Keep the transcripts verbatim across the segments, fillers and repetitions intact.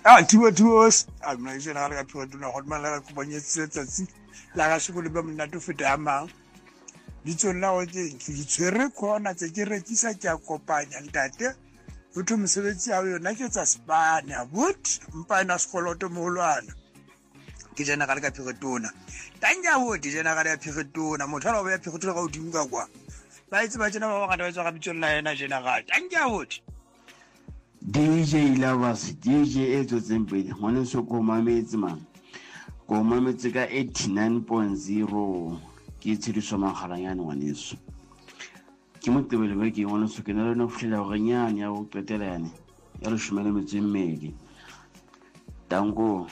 Ah, two tours. I'm not sure how to do the hot man like when you sit and see. Like I should be not to fit a man. It's all now. It's a record. It's a register. It's a company and that. Utu msebetsi a yona ke tsa Spania wood mpa ina skoloto molwana ke jena ka le ka phigetona tanya wood jena ka le phigetona motho a ba ya phigetona ka odimo ka kwa ba itse ba jena ba ba ga tswa ka bitso la yena jena ga tanya wood D J Lovers D J etso tsempedi ngwane so ko mametse man ko mametse ka eighty-nine point zero ke tshidiso magalanyane ngwaneso ke mo tebele ba ke ngwana so ke na le no fhlela go nyanya ya go qetela yane ya re shumele metsemmedi tango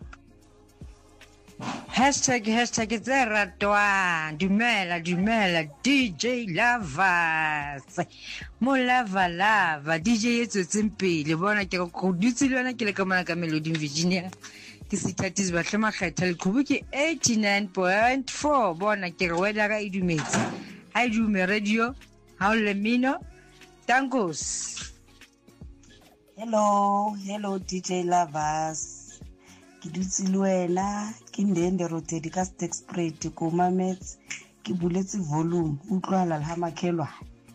hashtag hashtag zeratwa dumela dumela D J Lovers mo lava lava D J etso tsempele bona ke go dutse le wena ke le ka mana ka Melody Virginia ke sitatis ba tlema kgetha le khubu ke eighty-nine point four bona ke re weda ka idumetse ha idume radio Haule Mino, Tangos. Hello, hello D J Lovers. Ke dutse le wena ke ndende rotate ka stack spread ko mamets ke buletse volume utlwala le ha makhelwa.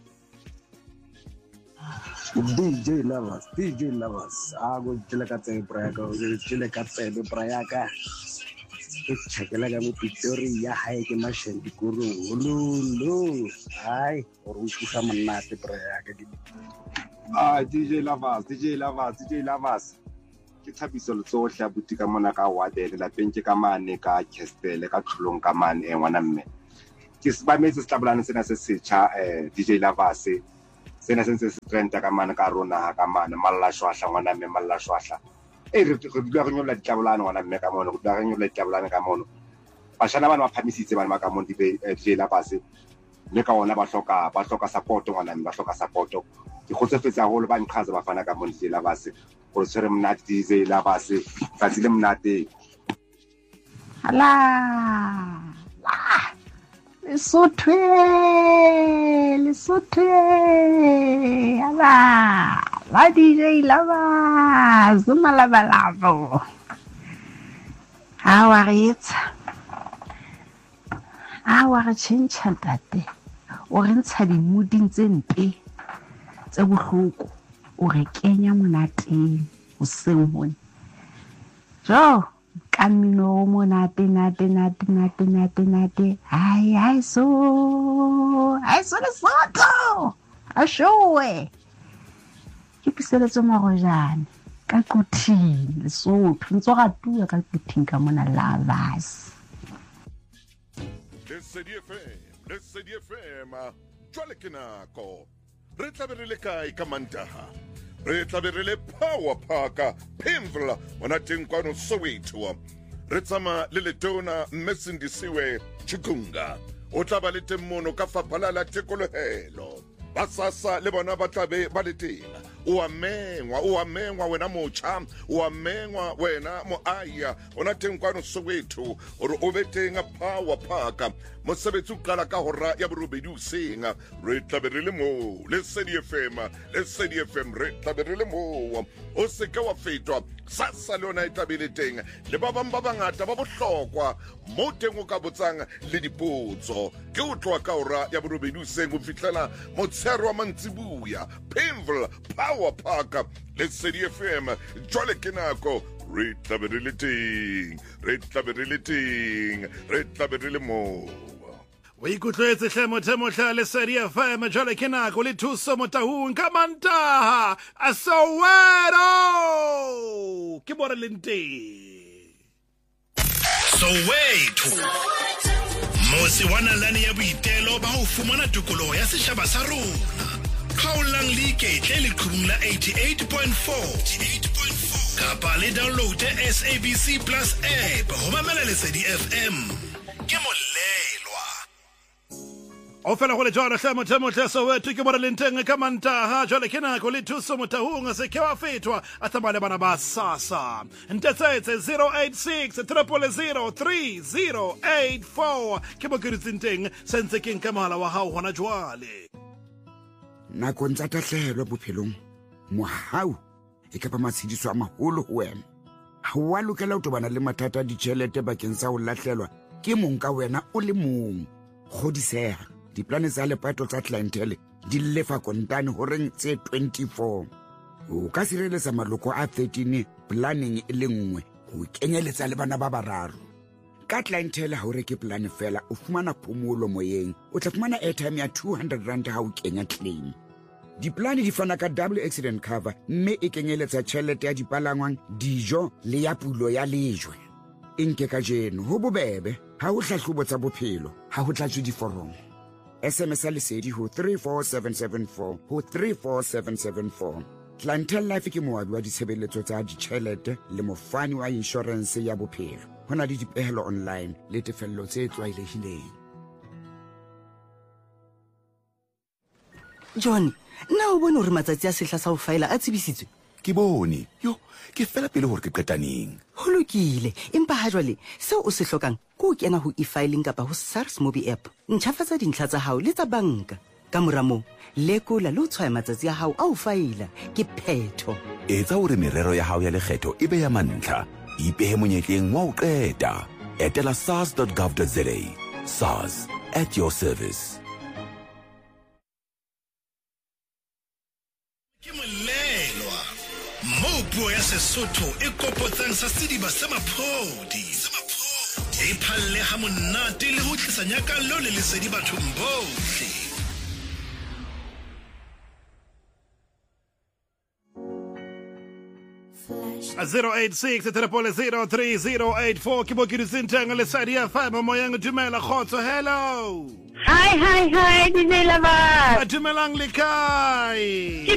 D J Lovers, D J Lovers. Ah go tshela ka tse praya ka go tshela ka tse praya ka. Ke tshekela ka mo Pretoria hae ke mashendi kuru lulu ai o rukusa mannate praya ka di ah D J Lovers D J Lovers D J Lovers ke thabiso le tsohle a buti ka mona ka wadele la pente ka mane ka Kestele ka Tlholong ka mane e ngwana mme ke se ba metse setlabolane sena se setjha eh D J Lovers sena sentse se trenta ka mane ka rona ka mane mallashwahla ngwana mme mallashwahla e re re dula re nyolla ditlabolane ngwana mme ka mono re dula re nyolla ditlabolane ka mono bashana bana ba phamisitse bana ba ka mono di D J Lovers le ka ona ba hloka ba hloka support ngwana mme ba hloka support ke khotsefetsa holo ba nqhaza ba fana ka mono D J Lovers go tsere mnate D J Lovers tsatsi le mnate ala Lesotho Lesotho ala la D J Lovers malaba labo how are it how are change tate o re ntsha di mooding tse mpe tse bohloko o re kenya monateng o sengwe jo kamino monate nate nate nate nate nate ai ai so ai so le soto a showe ke piseletso magojane ka qothing le sotho ntso ga tua ka qothing ka mona Lovers le C D F M le C D F M jwale ke nako re tla be re le kae ka Mantaha re tla be re le Power Park Pimville mona teng kwano Soweto re tsama le letona Mmesindisiwe Chikunga o tla ba le teng mono ka faphala la Tikolohelo ba sasa le bona ba tla be ba le teng o amengwa o amengwa wena mocha o amengwa wena moaya ona teng kwano Soweto ore o be teng Power Park mosebetsi o qala ka hora ya borobedi o senga re tla be re le mo le C D F M le C D F M re tla be re le mo o se ka wa fetwa sasa lona e tabile teng le ba bang ba bangata ba bohlokwa mo teng o ka botsang le dipotso ke o tloa ka hora ya borobedi o senga o fitlela motshero wa mantsibuya Pimville Power Park le C D F M jwale ke nako re tla be re le teng re tla be re le teng re tla be re le mo o ikutlwetse hle motho motlha le C D F M jwale ke nako le thuso motahung ka Mantaha a Soweto ke bore le nteng Soweto Mosi wana lani ya boitelo ba ho fumana tokoloho ya setjhaba sa rona Kgaulang le iketle le qhubung la eighty-eight point four kapa le download S A B C Plus app ho mamela le C D F M ke molelwa o fela go le jwana hle motho motlha Soweto ke bore le nteng ka Mantaha jwale ke nako le thuso motahung se ke wa fetwa a tsamale bana ba sasa ntsetse zero eight six zero zero zero three zero eight four ke bo ke ritsinteng sentse ke nka mohala wa hao hona jwale nako ntsa tahlelo bophelong mohau e ka ba matshidiso a maholo ho wena ha wa lokela ho tobana le mathata a ditjhelete bakeng sa ho lahlelwa ke mong ka wena o le mong. Kgodiseha, diplane tsa lepato tsa clientele di lefa kontane horeng tse twenty-four. O ka sireletsa maloko a thirteen planning e le nngwe ho kenyeletsa le bana ba bararo. Ka clientele ha o reke plan fela o fumana phomolo moyeng, o tla fumana airtime ya two hundred rand ha o kenya claim. Diplane di fana ka double accident cover mme e kenyeletsa tjhelete ya dipalangwang, dijo le ya pulo ya lejwe. Inke ka jeno ho bobebe ha o hlahlobo tsa bophelo ha ho tlatswe diforomo. S M S a lesedi ho three four seven seven four ho three four seven seven four. Clientele Life ke moabi wa ditshebeletso tsa ditjhelete le mofani wa insurance ya bophelo. Hona le dipehelo online le tefello tse tlwaelehileng. John, na o bone hore matsatsi a sehla sa ho faela a tsebisitswe? Ke bone. Yo, ke fela pele hore ke qetaneng. Ho lokile, empa ha jwale seo o se hlokang ke ho kena ho e-filing kapa ho SARS Mobi app. Ntjhafatsa dintlha tsa hao le tsa banka. Ka mora moo, lekola le ho tshwaya matsatsi a hao a ho faela ke phetho. Etsa hore merero ya hao ya lekgetho e be ya mantlha. Ipehe monyetleng wa ho qeta. Etela sars dot gov dot za. SARS, at your service. Mo puo ya Sesotho e kopotsang sa sediba sa maphodi. E phalle ha monate le ho tlisa nyakallo le lesedi bathong bohle. zero eight six triple zero three zero eight four ke bo ke ditsentseng le sadi ya five mo yang dumela khotso. Hello. Hi hi hi D J Lava. Dumelang le kae?